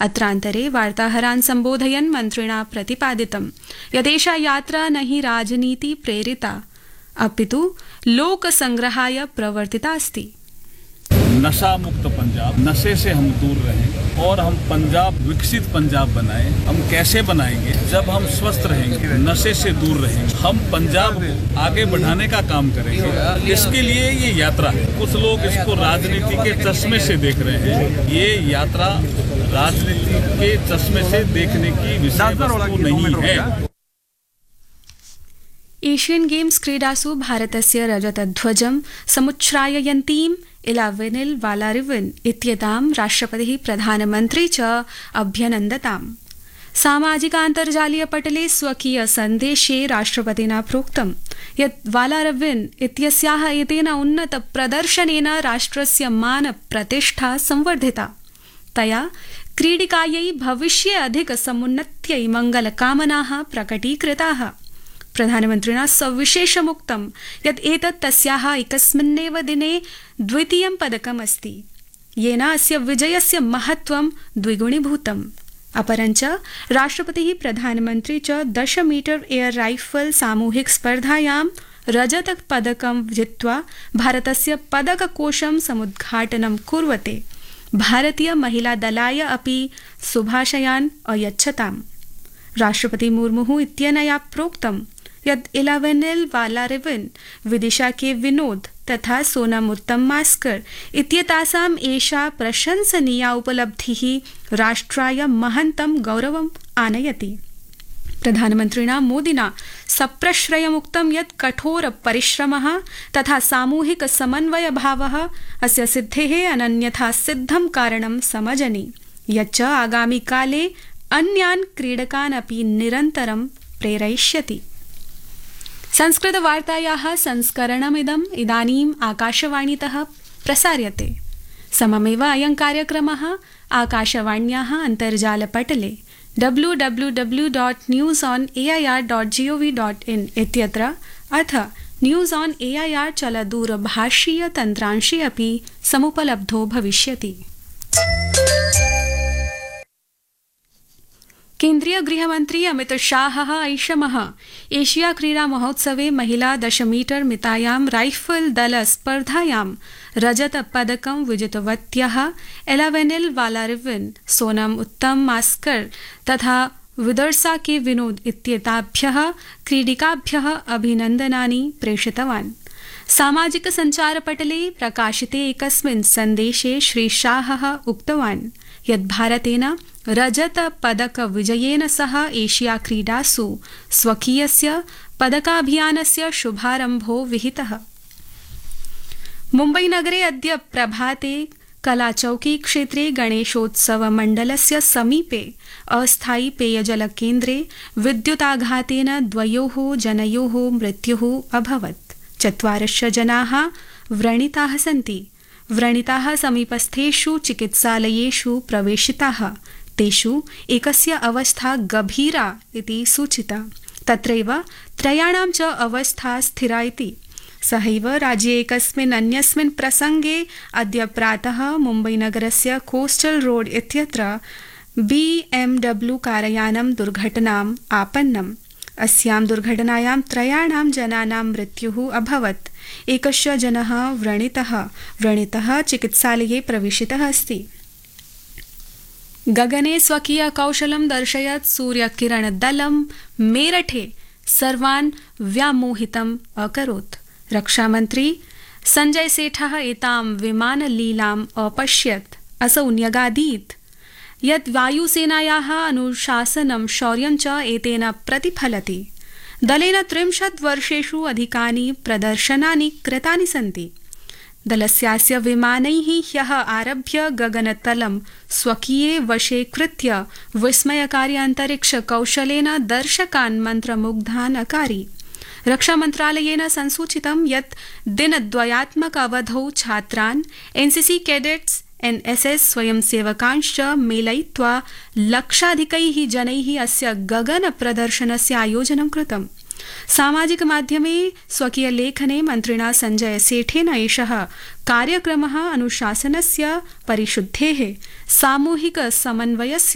अत्रान्तरे वार्ताहरान् सम्बोधयन् मन्त्रिणा प्रतिपादितं यदेषा यात्रा न हि राजनीति प्रेरिता अपितु लोकसंग्रहाय प्रवर्तिता अस्ति। नशा मुक्त पंजाब, नशे से हम दूर रहें और हम पंजाब विकसित पंजाब बनाएं। हम कैसे बनाएंगे? जब हम स्वस्थ रहेंगे, नशे से दूर रहेंगे, हम पंजाब को आगे बढ़ाने का काम करेंगे। इसके लिए ये यात्रा है। कुछ लोग इसको राजनीति के चश्मे से देख रहे हैं। ये यात्रा राजनीति के चश्मे से देखने की विषय वस्तु नहीं है। एशियन गेम्स क्रीडासु भारतस्य रजतध्वजं समुच्छ्राययन्तीं इलावेनिल वालारिवन इत्येतां राष्ट्रपतिः प्रधानमन्त्री च अभ्यनन्दताम्। सामाजिकान्तर्जालीयपटले स्वकीय सन्देशे राष्ट्रपतिना प्रोक्तं यत् वालारिवन इत्यस्याः एतेन उन्नत प्रदर्शनेन राष्ट्रस्य मान प्रतिष्ठा संवर्धिता। तया क्रीडिकायै भविष्ये अधिक समुन्नत्यै मङ्गलकामनाः प्रकटीकृताः। प्रधानमन्त्रिणा सविशेषमुक्तं यत् एतत् तस्याः एकस्मिन्नेव दिने द्वितीयं पदकमस्ति, येन अस्य विजयस्य महत्त्वं द्विगुणीभूतम्। अपरञ्च राष्ट्रपतिः प्रधानमन्त्री च 10 मीटर एयर राइफल सामूहिक स्पर्धायां रजतपदकं जित्वा भारतस्य पदककोशं समुद्घाटनं कुर्वते भारतीय महिला दलाय अपि शुभाशयान् अयच्छताम्। राष्ट्रपति मुर्मुः इत्यनया प्रोक्तं यत् इलावेनिल वालारिवन, विदिशा के विनोद तथा सोनम उत्तममास्कर इत्येतासाम् एषा प्रशंसनीया उपलब्धिः राष्ट्राय महन्तं गौरवम् आनयति। प्रधानमन्त्रिणा मोदिना सप्रश्रयमुक्तं यत् कठोर परिश्रमः तथा सामूहिक समन्वयभावः अस्य सिद्धेः अनन्यथा सिद्धं कारणं समजनि, यच्च आगामि काले अन्यान् क्रीडकान् अपि निरन्तरं प्रेरयिष्यति। संस्कृतवार्तायाः संस्करणमिदम् इदानीम् आकाशवाणीतः प्रसार्यते। सममेव अयं कार्यक्रमः आकाशवाण्याः अन्तर्जालपटले www.newsonair.gov.in इत्यत्र अथ न्यूज़ ऑन एआईआर चलदूरभाषीय तन्त्रांशे अपि समुपलब्धो भविष्यति। केन्द्रीय गृहमन्त्री अमित शाहः ऐषमः एशिया क्रीडा महोत्सवे महिला 10 मीटर मितायां राइफल दल स्पर्धायां रजत पदकं विजितवत्यः इलावेनिल वालारिवन, सोनम उत्तममास्कर तथा विदर्सा के विनोद इत्येताभ्यः क्रीडिकाभ्यः अभिनन्दनानि प्रेषितवान्। सामाजिक सञ्चारपटले प्रकाशिते एकस्मिन् सन्देशे श्री शाहः उक्तवान् यत् भारतेन रजत पदक विजयेन सह एशिया क्रीडासु स्वकीयस्य पदकाभियानस्य शुभारम्भो विहितः। मुम्बईनगरे अद्य प्रभाते कलाचौकी क्षेत्रे गणेशोत्सवमण्डलस्य समीपे अस्थायी पेयजलकेन्द्रे विद्युताघातेन 2 जनयोः मृत्युः अभवत्। 4 जनाः व्रणिताः सन्ति। व्रणिताः समीपस्थेषु चिकित्सालयेषु प्रवेशिताः। तेषु एकस्य अवस्था गभीरा इति सूचिता। तत्रैव 3 च अवस्था स्थिरा इति। सहैव राज्ये एकस्मिन् अन्यस्मिन् प्रसङ्गे अद्य प्रातः मुम्बईनगरस्य कोस्टल रोड इत्यत्र BMW कारयानं दुर्घटनाम् आपन्नम्। अस्यां दुर्घटनायां 3 जनानां मृत्युः अभवत्। एकस्य जनः व्रणितः चिकित्सालये प्रवेशितः अस्ति। गगने स्वकीय कौशलं दर्शयत् सूर्यकिरणदलं मेरठे सर्वान् व्यामोहितम् अकरोत्। रक्षामन्त्री संजय सेठः एतां विमानलीलाम् अपश्यत्। असौ न्यगादीत् यत् वायुसेनायाः अनुशासनं शौर्यं च एतेन प्रतिफलति। दलेन 30 वर्षेषु अधिकानि प्रदर्शनानि कृतानि सन्ति। दलस्यास्य विमानैः ह्यः आरभ्य गगनतलं स्वकीये वशे कृत्य विस्मयकारी अन्तरिक्षकौशलेन दर्शकान् मन्त्रमुग्धान् अकारि। रक्षामन्त्रालयेन संसूचितं यत् दिनद्वयात्मक अवधौ छात्रान्, NCC कैडेट्स्, NSS स्वयंसेवकांश्च मेलयित्वा लक्षाधिकैः जनैः अस्य गगन प्रदर्शनस्य आयोजनं कृतम्। सामाजिक माध्यमे स्वकीय लेखने मन्त्रिणा संजय सेठेन एषः कार्यक्रमः अनुशासनस्य, परिशुद्धेः, सामूहिक समन्वयस्य